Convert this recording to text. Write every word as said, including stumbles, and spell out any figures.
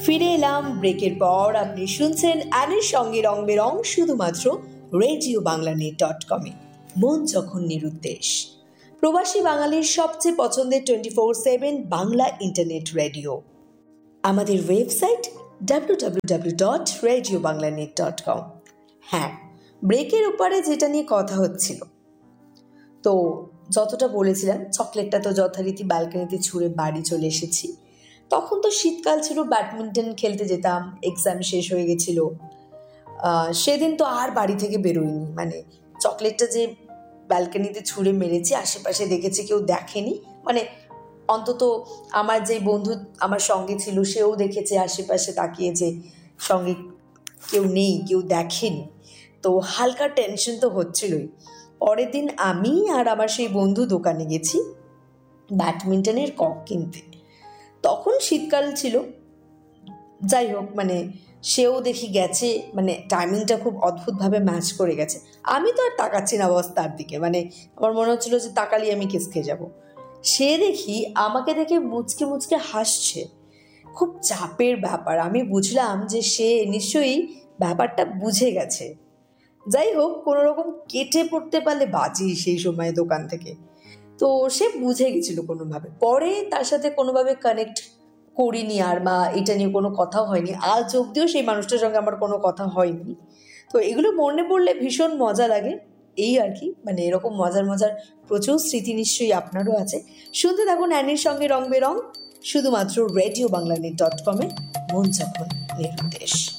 ফিরে এলাম ব্রেকের পর। আপনি শুনছেন অ্যানির সঙ্গে রং বেরং, শুধুমাত্র রেডিও বাংলা নেট ডট কমে। মন যখন নিরুদ্দেশ, প্রবাসী বাঙালির সবচেয়ে পছন্দের twenty four seven Bangla internet radio. আমাদের website W W W dot radio Bangla net dot com. হ্যাঁ, ব্রেকের উপরে যেটা নিয়ে কথা হচ্ছিল, তো যতটা বলেছিলাম, চকলেটটা তো যথারীতি ব্যালকনিতে ছুঁড়ে বাড়ি চলে এসেছি। তখন তো শীতকাল ছিল, ব্যাডমিন্টন খেলতে যেতাম, এক্সাম শেষ হয়ে গেছিল। সেদিন তো আর বাড়ি থেকে বেরোইনি, মানে চকলেটটা যে ব্যালকনিতে ছুঁড়ে মেরেছি, আশেপাশে দেখেছি কেউ দেখেনি, মানে অন্তত আমার যে বন্ধু আমার সঙ্গে ছিল সেও দেখেছে আশেপাশে তাকিয়ে যে সঙ্গে কেউ নেই, কেউ দেখেনি। তো হালকা টেনশন তো হচ্ছিলই। পরের দিন আমি আর আমার সেই বন্ধু দোকানে গেছি ব্যাডমিন্টনের কক কিনতে। তখন শীতকাল ছিল, যাই হোক, মানে সেও দেখি গেছে, মানে টাইমিংটা খুব অদ্ভুতভাবে ম্যাচ করে গেছে। আমি তো আর তাকাচ্ছি না বস তার দিকে, মানে আমার মনে হচ্ছিলো যে তাকালি আমি কেস খেয়ে যাবো। সে দেখি আমাকে দেখে মুচকে মুচকে হাসছে। খুব চাপের ব্যাপার, আমি বুঝলাম যে সে নিশ্চয়ই ব্যাপারটা বুঝে গেছে। যাই হোক, কোনো রকম কেটে পড়তে পারলে বাঁচি সেই সময় দোকান থেকে। তো সে বুঝে গেছিলো কোনোভাবে। পরে তার সাথে কোনোভাবে কানেক্ট করিনি আর, বা এটা নিয়ে কোনো কথাও হয়নি। আজ অবধিও সেই মানুষটার সঙ্গে আমার কোনো কথা হয়নি। তো এগুলো মনে পড়লে ভীষণ মজা লাগে, এই আর কি। মানে এরকম মজার মজার প্রচুর স্মৃতি নিশ্চয়ই আপনারও আছে। শুনতে থাকুন অ্যানির সঙ্গে রং বেরং, শুধুমাত্র রেডিও বাংলা নেট ডট কমে। মন যখন নিরুদ্দেশ।